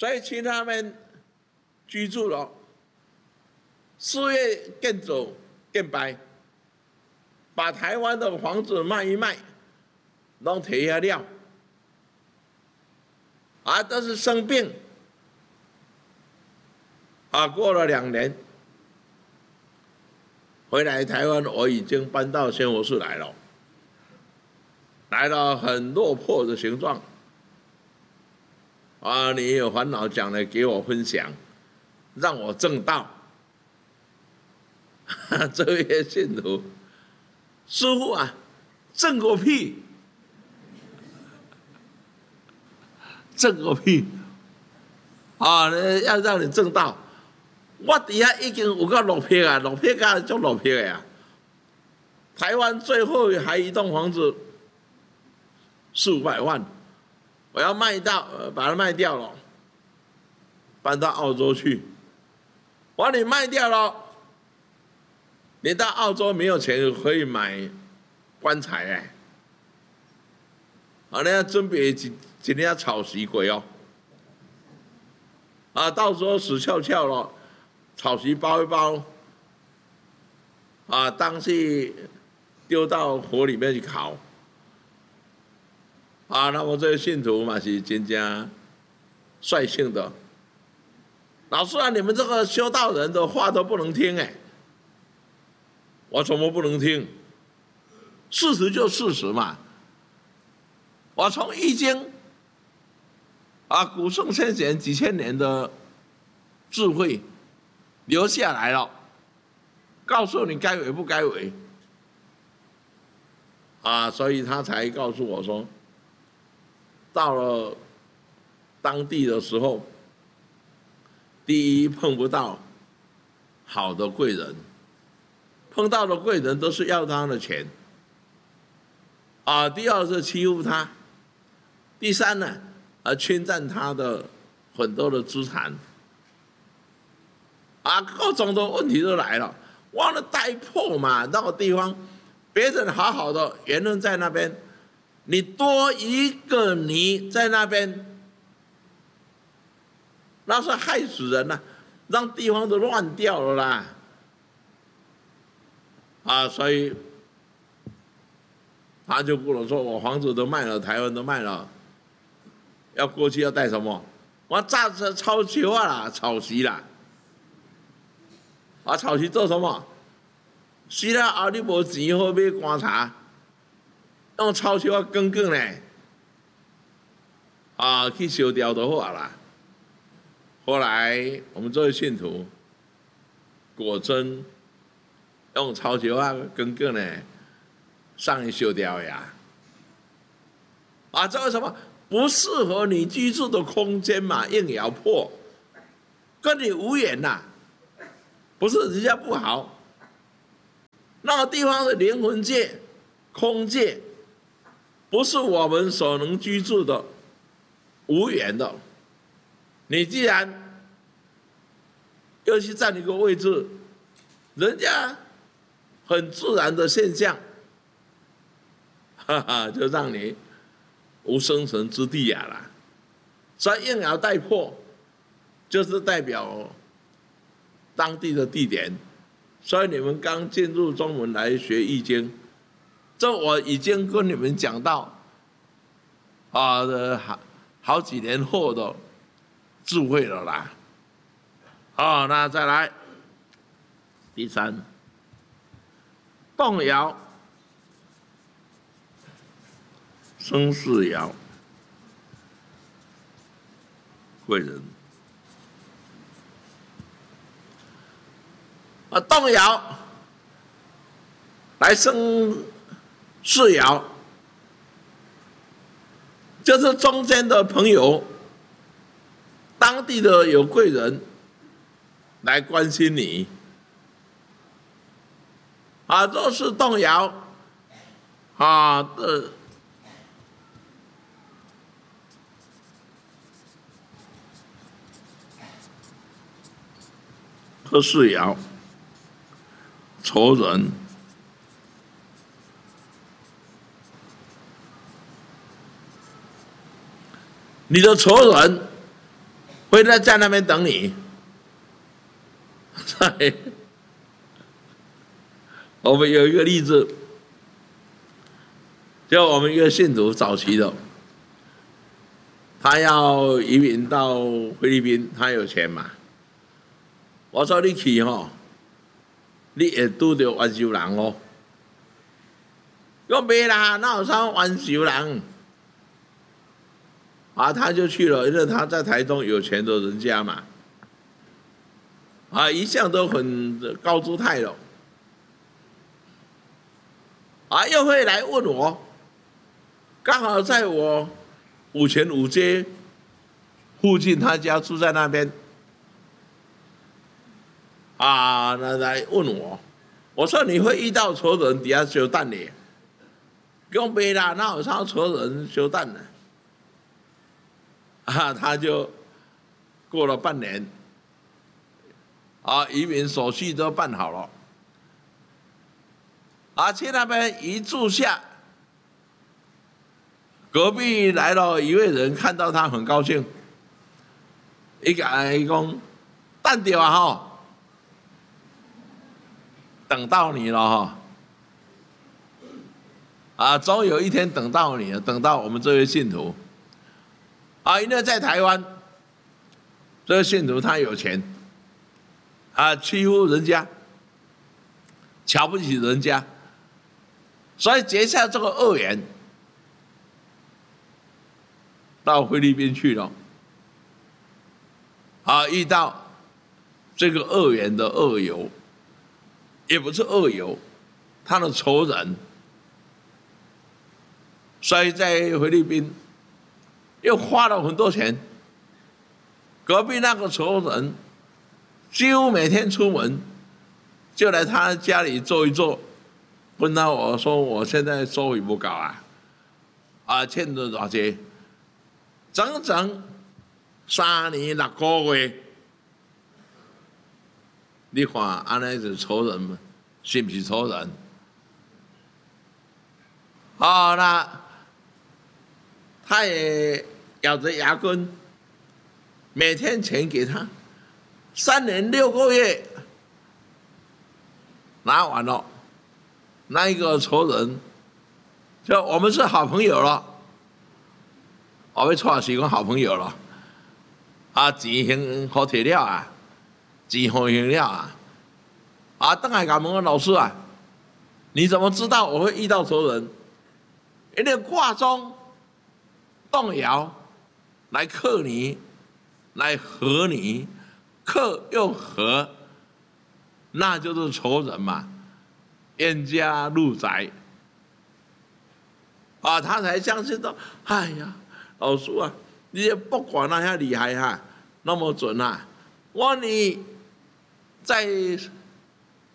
所以请他们居住了，事业更走更白，把台湾的房子卖一卖，拢提下料，都是生病，过了2年，回来台湾，我已经搬到仙佛寺来了，来了很落魄的形状。你有烦恼讲来给我分享，让我证道。这位信徒，师父啊，证个屁！证个屁！要让你证道，我底下已经有到6撇啊，6撇加就6撇呀。台湾最后还一栋房子，400-500万。我要卖到，把它卖掉了，搬到澳洲去。我说你卖掉了，你到澳洲没有钱可以买棺材你要准备一领草席过哦。到时候死翘翘了，草席包一包，当去丢到火里面去烤。那我这个信徒嘛是真正率性的。老师啊，你们这个修道人的话都不能听我怎么不能听？事实就事实嘛。我从《易经》古圣先贤几千年的智慧留下来了，告诉你该为不该为所以他才告诉我说，到了当地的时候，第一碰不到好的贵人，碰到的贵人都是要他的钱，第二是欺负他，第三呢，侵占他的很多的资产，各种的问题都来了。忘了带破嘛，那个地方，别人好好的言论在那边。你多一个你在那边，那是害死人了，让地方都乱掉了啦。所以他就跟我说，我房子都卖了，台湾都卖了，要过去要带什么？我炸着抄球啦，草席啦。草席做什么？死了后你无钱好买棺材。用草球卷卷呢，去烧掉就好啦。后来我们这位信徒，果真用草球卷卷呢，上去烧掉呀。这为什么？不适合你居住的空间嘛，硬要破，跟你无缘呐。不是人家不好，那个地方是灵魂界、空界。不是我们所能居住的，无缘的。你既然又去占一个位置，人家很自然的现象，就让你无生存之地啦。所以硬要带破，就是代表当地的地点。所以你们刚进入中文来学易经。这我已经跟你们讲到好几年后的智慧了啦。那再来第3，动摇生世爻贵人动摇来生世爻，就是中间的朋友，当地的有贵人来关心你。若是动摇克世爻仇人。你的仇人会在那边等你。我们有一个例子，就我们一个信徒早期的，他要移民到菲律宾，他有钱嘛？我说你去吼，你会拄到元首人哦。我没啦，哪有啥元首人？啊，他就去了，因为他在台中有钱的人家嘛，啊，一向都很高姿态的，啊，又会来问我，刚好在我5权5街附近，他家住在那边，啊，来问我，我说你会遇到仇人底下修蛋的，讲没啦，哪有啥仇人修蛋呢？啊，他就过了半年，啊，移民手续都办好了，啊，去那边一住下，隔壁来了一位人，看到他很高兴，一个讲蛋掉啊哈，等到你了哈，啊，总有一天等到你了，等到我们这位信徒。啊，因为在台湾，这个信徒他有钱，啊，欺负人家，瞧不起人家，所以结下这个恶缘，到菲律宾去了。啊，遇到这个恶缘的恶友，也不是恶友，他的仇人，所以在菲律宾。又花了很多钱，隔壁那个仇人几乎每天出门就来他家里坐一坐，问到我说我现在收入不高啊，啊欠了多少钱？整整3年6个月，你看安尼是仇人吗？是不是仇人？啊，那他也咬着牙根，每天钱给他，3年6个月拿完了，那一个仇人，就我们是好朋友了，我们错是讲好朋友了，啊，钱还好摕了啊，钱还了啊，啊，邓海港问老师啊，你怎么知道我会遇到仇人？因为卦中动爻来克你，来合你，克又合，那就是仇人嘛，冤家路窄。啊，他才相信到，哎呀，老师啊，你也不管那遐厉害哈，那么准啊！我你在